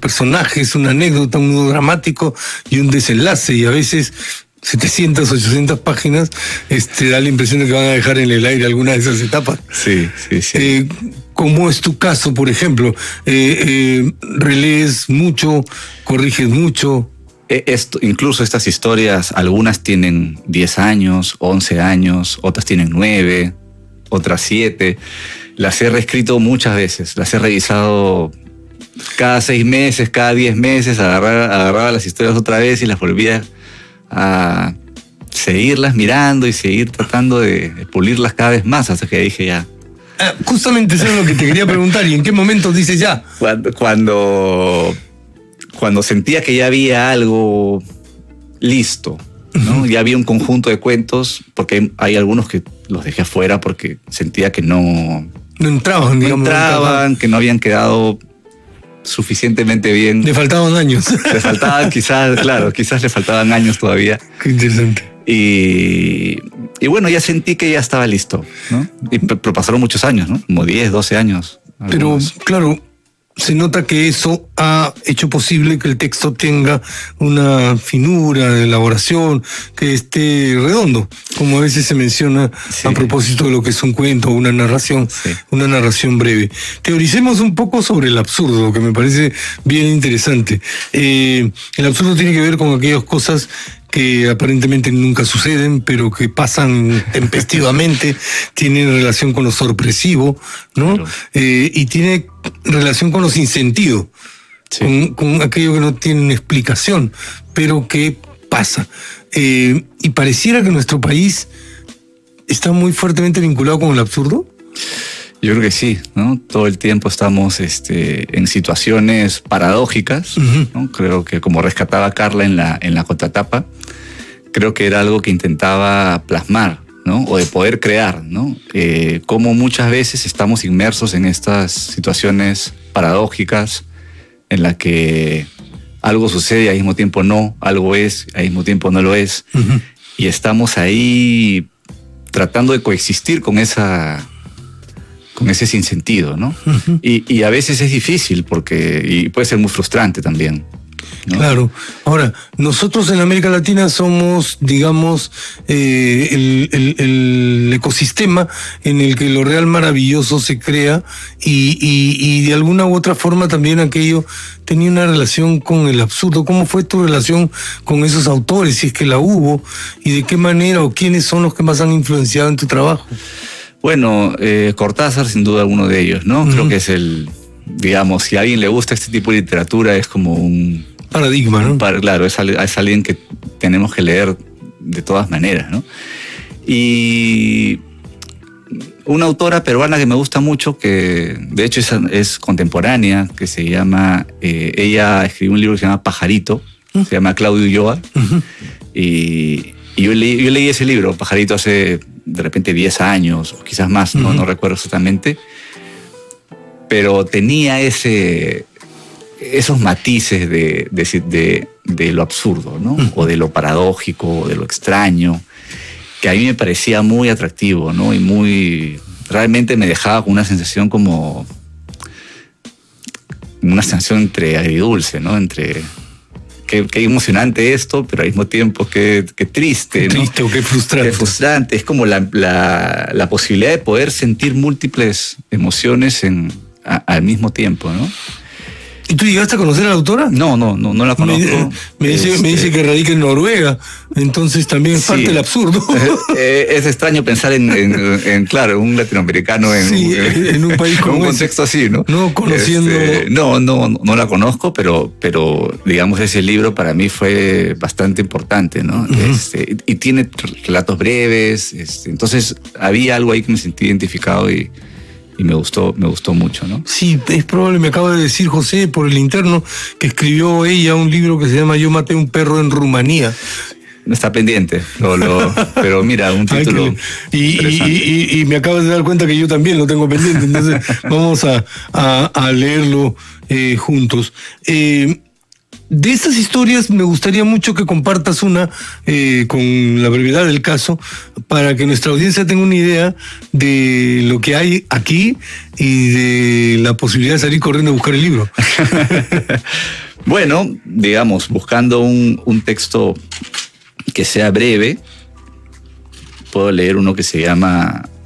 personajes, una anécdota, un nudo dramático y un desenlace, y a veces 700, 800 páginas, da la impresión de que van a dejar en el aire alguna de esas etapas. Sí. ¿Cómo es tu caso, por ejemplo? ¿Relees mucho, corriges mucho? Incluso estas historias, algunas tienen 10 años, 11 años, otras tienen 9, otras 7. Las he reescrito muchas veces, las he revisado cada 6 meses, cada 10 meses, agarraba las historias otra vez y las volvía a seguirlas mirando y seguir tratando de pulirlas cada vez más, hasta que dije ya. Justamente eso es lo que te quería preguntar. ¿Y en qué momento dices ya? Cuando sentía que ya había algo listo, ¿no? Ya había un conjunto de cuentos, porque hay algunos que los dejé afuera porque sentía que no entraban, que no habían quedado suficientemente bien. Le faltaban años. Le faltaban quizás le faltaban años todavía. Qué interesante. Y bueno, ya sentí que ya estaba listo, ¿no? Pero pasaron muchos años, ¿no? Como 10, 12 años. Algunos. Pero, claro, se nota que eso ha hecho posible que el texto tenga una finura de elaboración, que esté redondo, como a veces se menciona a propósito de lo que es un cuento o una narración breve. Teoricemos un poco sobre el absurdo, que me parece bien interesante. El absurdo tiene que ver con aquellas cosas que aparentemente nunca suceden, pero que pasan tempestivamente, tienen relación con lo sorpresivo, ¿no? Claro. Y tiene relación con lo sin sentido, con aquello que no tiene una explicación, pero que pasa. Y pareciera que nuestro país está muy fuertemente vinculado con el absurdo. Yo creo que sí, ¿no? Todo el tiempo estamos en situaciones paradójicas, ¿no? Creo que, como rescataba Carla en la contratapa, creo que era algo que intentaba plasmar, ¿no? O de poder crear, ¿no? Cómo muchas veces estamos inmersos en estas situaciones paradójicas en la que algo sucede y al mismo tiempo no, algo es, al mismo tiempo no lo es, y estamos ahí tratando de coexistir con ese sinsentido, ¿no? Y a veces es difícil y puede ser muy frustrante también, ¿no? Claro. Ahora, nosotros en América Latina somos, digamos, el ecosistema en el que lo real maravilloso se crea y de alguna u otra forma también aquello tenía una relación con el absurdo. ¿Cómo fue tu relación con esos autores, si es que la hubo, y de qué manera o quiénes son los que más han influenciado en tu trabajo? Bueno, Cortázar sin duda uno de ellos, ¿no? Creo que es digamos, si a alguien le gusta este tipo de literatura es como un paradigma, ¿no? Claro, es alguien que tenemos que leer de todas maneras, ¿no? Y una autora peruana que me gusta mucho, que de hecho es contemporánea, que se llama, ella escribió un libro que se llama Pajarito, se llama Claudia Ulloa, y yo leí ese libro, Pajarito, hace de repente 10 años, o quizás más, no recuerdo exactamente, pero tenía esos matices de lo absurdo, ¿no? O de lo paradójico, o de lo extraño, que a mí me parecía muy atractivo, ¿no? Y realmente me dejaba con una sensación como una sensación entre agridulce, ¿no? Entre qué emocionante esto, pero al mismo tiempo qué triste, ¿no? Triste o qué frustrante. Qué frustrante. Es como la posibilidad de poder sentir múltiples emociones al mismo tiempo, ¿no? ¿Y tú llegaste a conocer a la autora? No la conozco. Me dice que radica en Noruega, entonces también es parte del absurdo. Es extraño pensar en un latinoamericano en un país como un contexto así, ¿no? No conociendo. No la conozco, pero digamos ese libro para mí fue bastante importante, ¿no? Y tiene relatos breves, entonces había algo ahí que me sentí identificado y me gustó mucho, ¿no? Sí, es probable, me acaba de decir José por el interno que escribió ella un libro que se llama Yo maté un perro en Rumanía. Está pendiente, pero mira, un título. Y me acabas de dar cuenta que yo también lo tengo pendiente, entonces vamos a leerlo juntos. De estas historias me gustaría mucho que compartas una con la brevedad del caso para que nuestra audiencia tenga una idea de lo que hay aquí y de la posibilidad de salir corriendo a buscar el libro. Bueno, digamos, buscando un texto que sea breve, puedo leer uno que se llama